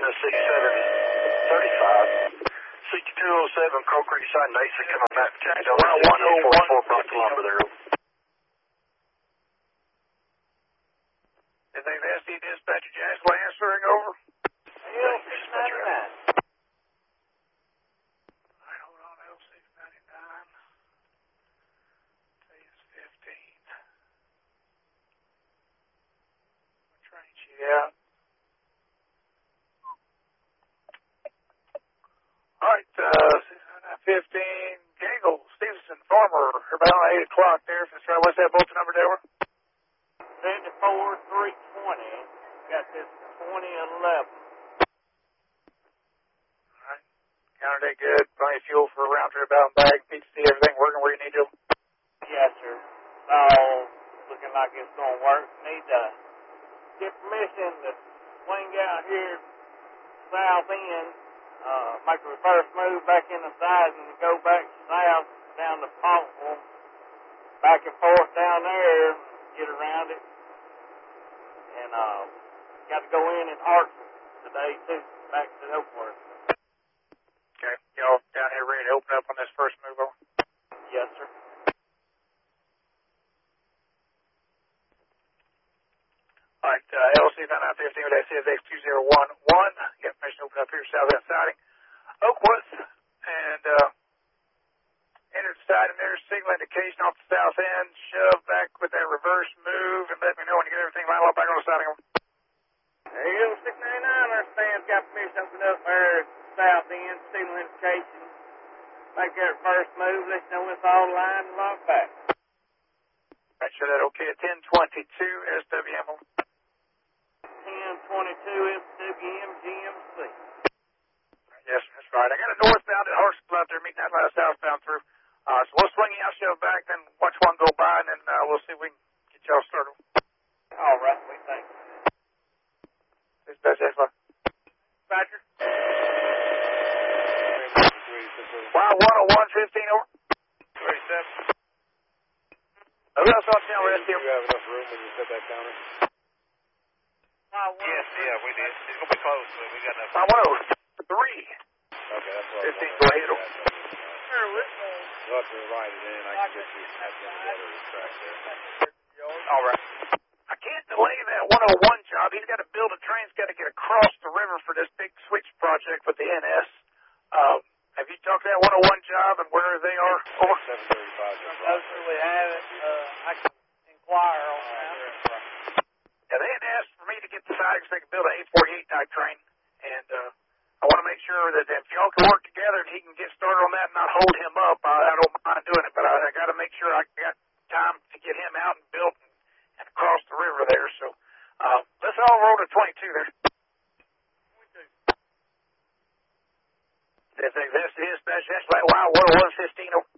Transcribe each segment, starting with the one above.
6735. 6207 Crow Creek side, Nasa coming back. Change over 101 Brock Lumber there. Is the SD dispatcher Jacksonville answering over? L699. Alright, hold on, L699. CS15. Train sheet out. Alright, 615, Gangle, Stevenson, Farmer, about 8 o'clock there. If that's right, what's that bulletin number, Deborah? 74320. Got this 2011. Alright, counter day good. Plenty of fuel for a round trip out and back. PTC, everything working where you need to? Yes, sir. All looking like it's going to work. Need to get permission to swing out here south end, make a reverse move back in the side and go back south down to Pontville, back and forth down there, get around it. And got to go in Hartford today, too, back to Oakworth. Okay, y'all down here ready to open up on this first move over? Yes, sir. Alright, LC 9915 with SCSX 2011. Got permission to open up here, southwest siding. Oakwood, and entered the siding there, signal indication off the south end, shove back with that reverse move, and let me know when you get everything lined up back on the siding. L699, our stand's got permission to open up there at the south end, signal indication. Make that reverse move, let you know when it's all lined and locked back. Make sure that okay at 1022 SWM. 1022 SWM GMC. Yes, that's right. I got a northbound at Hartsville out there meeting that last southbound through. So we'll swing you out, shove back, then watch one go by, and then we'll see if we can get y'all started. All right, we thank you. This is best Roger. Wow, 10115 over. 37. Who else on channel rest here? You have enough room when you set that counter? Yes, yeah, we did. It's going to be close, but we got enough. 103. Okay, that's what 15, go ahead. Sure, we'll go. You'll have to write it in. I can get you at the other track there. All right. I can't delay that 101 job. He's got to build a train. He's got to get across the river for this big switch project with the NS. Have you talked to that 101 job and where they are? Over. 735. Most we have it. I can inquire on that. Yeah, they had asked for me to get the sidings so they can build an 848 type train. And I want to make sure that if y'all can work together and he can get started on that and not hold him up, I don't mind doing it. But I got to make sure I got time to get him out and built and across the river there. So let's all roll to 22 there. 22. That's the dispatch. That's like wow, 10115 over.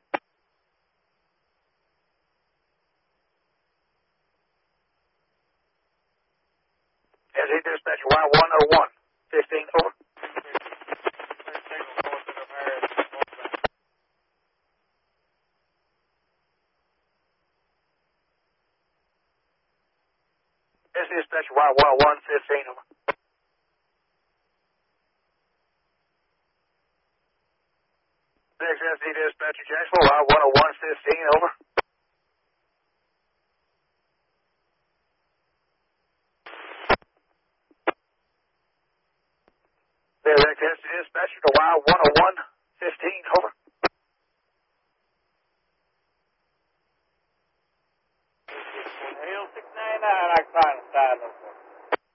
As he dispatch Y101 15 over. As dispatch Y101 15 over. Next SD dispatcher Jacksonville Y101 15 over. There's XS dispatcher to Y101 15 over. L699, I can